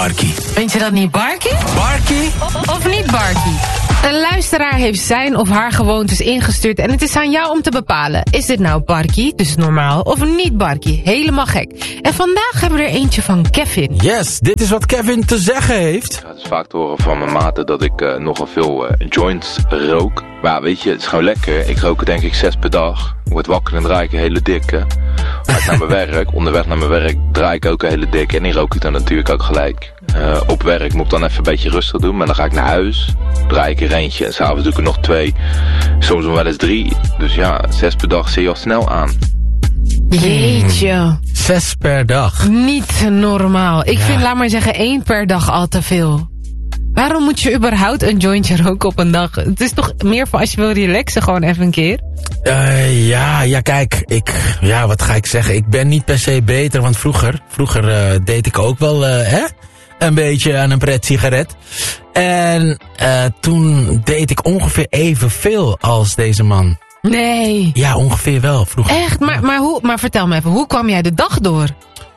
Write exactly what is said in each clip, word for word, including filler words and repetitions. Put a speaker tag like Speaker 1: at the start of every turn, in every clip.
Speaker 1: Barkie.
Speaker 2: Vind je dat niet Barkie?
Speaker 1: Barkie?
Speaker 2: Of, of niet Barkie? Een luisteraar heeft zijn of haar gewoontes ingestuurd en het is aan jou om te bepalen. Is dit nou Barkie, dus normaal, of niet Barkie? Helemaal gek. En vandaag hebben we er eentje van Kevin.
Speaker 1: Yes, dit is wat Kevin te zeggen heeft.
Speaker 3: Ja, het is vaak te horen van mijn maten dat ik uh, nogal veel uh, joints rook. Maar ja, weet je, het is gewoon lekker. Ik rook er denk ik zes per dag. Ik word wakker en draai ik een hele dikke. Ga ik naar mijn werk, onderweg naar mijn werk draai ik ook een hele dikke. En die rook ik dan natuurlijk ook gelijk. Uh, op werk moet ik dan even een beetje rustig doen. Maar dan ga ik naar huis, draai ik er eentje. En s'avonds doe ik er nog twee. Soms nog wel eens drie. Dus ja, zes per dag zie je al snel aan.
Speaker 2: Jeetje.
Speaker 1: Hmm, zes per dag.
Speaker 2: Niet normaal. Ik
Speaker 1: Ja.
Speaker 2: vind, laat maar zeggen, één per dag al te veel. Waarom moet je überhaupt een jointje roken op een dag? Het is toch meer voor als je wil relaxen gewoon even een keer?
Speaker 1: Uh, ja, ja, kijk, ik, ja, wat ga ik zeggen? Ik ben niet per se beter, want vroeger, vroeger uh, deed ik ook wel, uh, hè? Een beetje aan een pret sigaret. En uh, toen deed ik ongeveer evenveel als deze man.
Speaker 2: Nee.
Speaker 1: Ja, ongeveer wel, vroeger.
Speaker 2: Echt? Maar, maar, hoe, maar vertel me even, hoe kwam jij de dag door?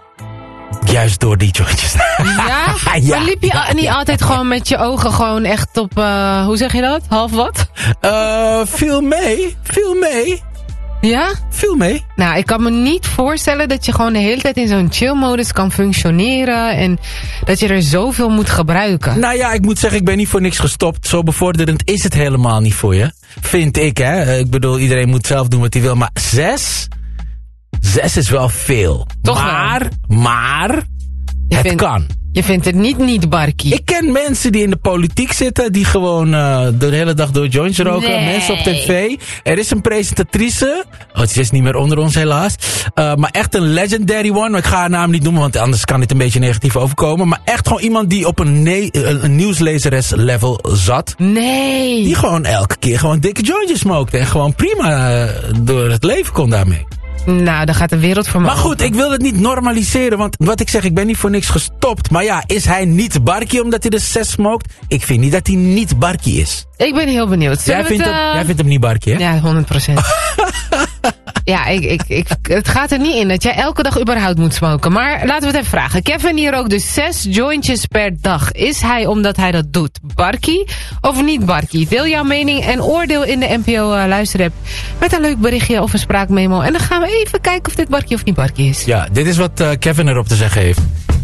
Speaker 1: Juist door die jointjes.
Speaker 2: Ja?
Speaker 1: Ja.
Speaker 2: Maar liep je al- niet altijd gewoon met je ogen gewoon echt op, uh, hoe zeg je dat? Half wat?
Speaker 1: Uh, viel mee, viel mee,
Speaker 2: Ja?
Speaker 1: viel mee.
Speaker 2: Nou, ik kan me niet voorstellen dat je gewoon de hele tijd in zo'n chill-modus kan functioneren en dat je er zoveel moet gebruiken.
Speaker 1: Nou ja, ik moet zeggen, ik ben niet voor niks gestopt. Zo bevorderend is het helemaal niet voor je. Vind ik, hè. Ik bedoel, iedereen moet zelf doen wat hij wil. Maar zes? Zes is wel veel.
Speaker 2: Toch
Speaker 1: maar, maar,
Speaker 2: Je
Speaker 1: het
Speaker 2: vindt-
Speaker 1: kan.
Speaker 2: Je vindt het niet niet Barkie.
Speaker 1: Ik ken mensen die in de politiek zitten, die gewoon uh, de hele dag door joints roken.
Speaker 2: Nee.
Speaker 1: Mensen op tv. Er is een presentatrice. Oh, ze is niet meer onder ons helaas. Uh, maar echt een legendary one. Maar ik ga haar naam niet noemen, want anders kan dit een beetje negatief overkomen. Maar echt gewoon iemand die op een, ne- een, een nieuwslezeres level zat.
Speaker 2: Nee.
Speaker 1: Die gewoon elke keer gewoon dikke jointjes smokte. En gewoon prima uh, door het leven kon daarmee.
Speaker 2: Nou, dan gaat de wereld voor me
Speaker 1: Maar goed,
Speaker 2: open.
Speaker 1: ik wil het niet normaliseren. Want wat ik zeg, ik ben niet voor niks gestopt. Maar ja, is hij niet Barkie omdat hij de zes smokt? Ik vind niet dat hij niet Barkie is.
Speaker 2: Ik ben heel benieuwd. Zullen
Speaker 1: Jij
Speaker 2: we
Speaker 1: vindt,
Speaker 2: het,
Speaker 1: hem,
Speaker 2: uh,
Speaker 1: jij vindt hem niet Barkie, hè?
Speaker 2: Ja, honderd procent. Ja, ik, ik, ik, het gaat er niet in dat jij elke dag überhaupt moet smoken. Maar laten we het even vragen. Kevin hier ook dus zes jointjes per dag. Is hij omdat hij dat doet Barkie of niet Barkie? Deel jouw mening en oordeel in de N P O uh, luisterapp met een leuk berichtje of een spraakmemo. En dan gaan we even kijken of dit Barkie of niet Barkie is.
Speaker 1: Ja, dit is wat uh, Kevin erop te zeggen heeft.